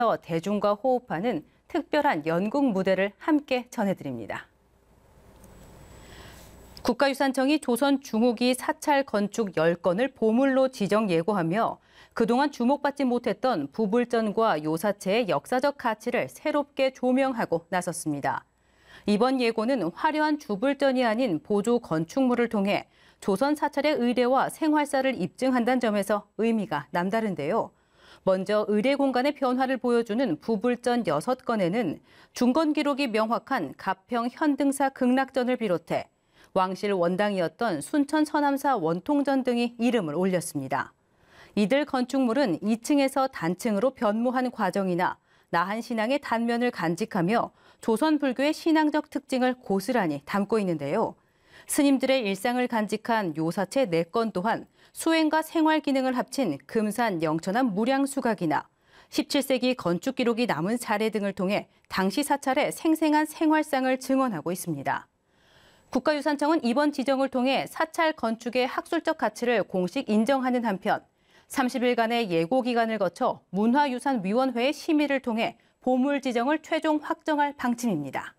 대중과 호흡하는 특별한 연극 무대를 함께 전해드립니다. 국가유산청이 조선 중후기 사찰 건축 10건을 보물로 지정 예고하며 그동안 주목받지 못했던 부불전과 요사체의 역사적 가치를 새롭게 조명하고 나섰습니다. 이번 예고는 화려한 주불전이 아닌 보조 건축물을 통해 조선 사찰의 의례와 생활사를 입증한다는 점에서 의미가 남다른데요. 먼저 의례 공간의 변화를 보여주는 부불전 6건에는 중건 기록이 명확한 가평 현등사 극락전을 비롯해 왕실 원당이었던 순천 서남사 원통전 등이 이름을 올렸습니다. 이들 건축물은 2층에서 단층으로 변모한 과정이나 나한 신앙의 단면을 간직하며 조선 불교의 신앙적 특징을 고스란히 담고 있는데요. 스님들의 일상을 간직한 요사체 4건 또한 수행과 생활 기능을 합친 금산 영천암 무량수각이나 17세기 건축 기록이 남은 사례 등을 통해 당시 사찰의 생생한 생활상을 증언하고 있습니다. 국가유산청은 이번 지정을 통해 사찰 건축의 학술적 가치를 공식 인정하는 한편 30일간의 예고 기간을 거쳐 문화유산위원회의 심의를 통해 보물 지정을 최종 확정할 방침입니다.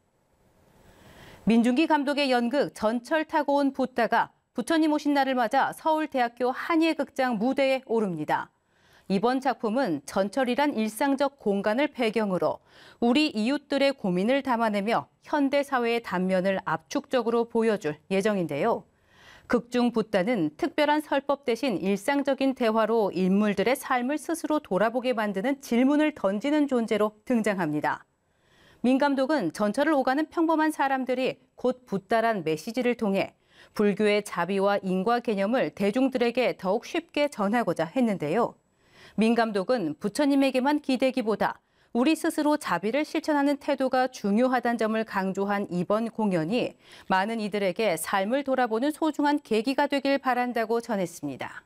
민중기 감독의 연극 전철 타고 온 붓다가 부처님 오신 날을 맞아 서울대학교 한예극장 무대에 오릅니다. 이번 작품은 전철이란 일상적 공간을 배경으로 우리 이웃들의 고민을 담아내며 현대 사회의 단면을 압축적으로 보여줄 예정인데요. 극중 붓다는 특별한 설법 대신 일상적인 대화로 인물들의 삶을 스스로 돌아보게 만드는 질문을 던지는 존재로 등장합니다. 민 감독은 전철을 오가는 평범한 사람들이 곧 붓다란 메시지를 통해 불교의 자비와 인과 개념을 대중들에게 더욱 쉽게 전하고자 했는데요. 민 감독은 부처님에게만 기대기보다 우리 스스로 자비를 실천하는 태도가 중요하다는 점을 강조한 이번 공연이 많은 이들에게 삶을 돌아보는 소중한 계기가 되길 바란다고 전했습니다.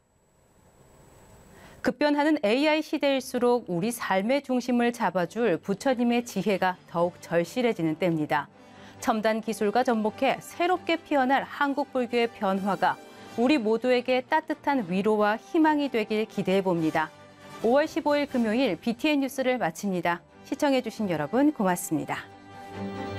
급변하는 AI 시대일수록 우리 삶의 중심을 잡아줄 부처님의 지혜가 더욱 절실해지는 때입니다. 첨단 기술과 접목해 새롭게 피어날 한국 불교의 변화가 우리 모두에게 따뜻한 위로와 희망이 되길 기대해 봅니다. 5월 15일 금요일 BTN 뉴스를 마칩니다. 시청해주신 여러분 고맙습니다.